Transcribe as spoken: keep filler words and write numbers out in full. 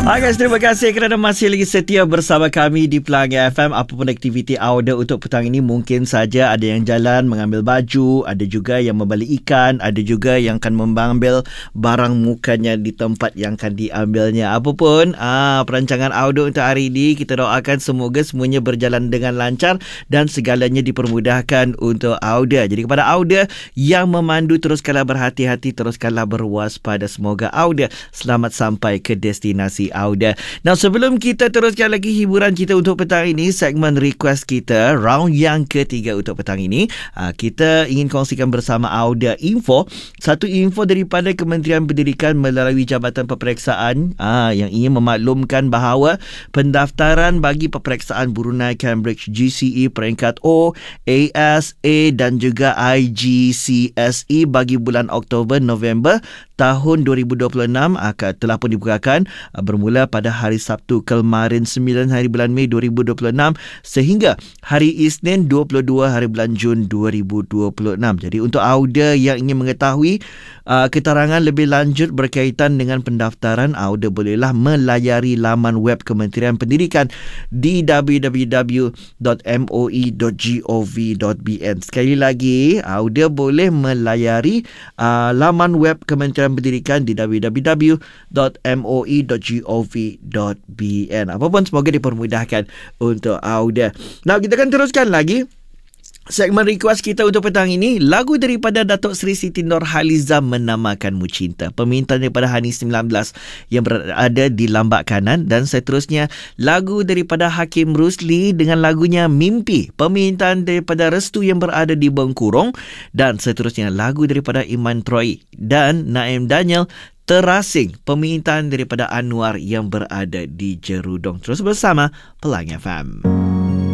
Hai guys, terima kasih kerana masih lagi setia bersama kami di Pelangi F M. Apapun aktiviti anda untuk petang ini, mungkin saja ada yang jalan mengambil baju, ada juga yang membeli ikan, ada juga yang akan mengambil barang mukanya di tempat yang akan diambilnya. Apapun ah, perancangan audio untuk hari ini, kita doakan semoga semuanya berjalan dengan lancar dan segalanya dipermudahkan untuk audio. Jadi kepada audio yang memandu, teruskanlah berhati-hati, teruskanlah berwaspada. Semoga audio selamat sampai ke destinasi Auda. Nah, sebelum kita teruskan lagi hiburan kita untuk petang ini, segmen request kita, round yang ketiga untuk petang ini, kita ingin kongsikan bersama Auda info. Satu info daripada Kementerian Pendidikan melalui Jabatan Peperiksaan yang ingin memaklumkan bahawa pendaftaran bagi peperiksaan Brunei Cambridge G C E peringkat O, A S, A dan juga I G C S E bagi bulan Oktober November tahun dua ribu dua puluh enam akan telah pun dibukakan bermula pada hari Sabtu kemarin sembilan hari bulan Mei dua ribu dua puluh enam sehingga hari Isnin dua puluh dua hari bulan Jun dua ribu dua puluh enam. Jadi untuk auda yang ingin mengetahui uh, keterangan lebih lanjut berkaitan dengan pendaftaran, auda bolehlah melayari laman web Kementerian Pendidikan di w w w dot m o e dot gov dot b n. Sekali lagi, auda boleh melayari uh, laman web Kementerian Pendidikan di w w w dot m o e dot gov dot b n. Apapun, semoga dipermudahkan untuk auda. Nah, kita akan teruskan lagi segmen request kita untuk petang ini. Lagu daripada Datuk Seri Siti Nurhaliza, Menamakanmu Cinta. Permintaan daripada Hani sembilan belas yang berada di lambak kanan. Dan seterusnya lagu daripada Hakim Rusli dengan lagunya Mimpi. Permintaan daripada Restu yang berada di Bengkurong. Dan seterusnya lagu daripada Iman Troy dan Naim Daniel, Terasing. Permintaan daripada Anwar yang berada di Jerudong. Terus bersama Pelangi F M.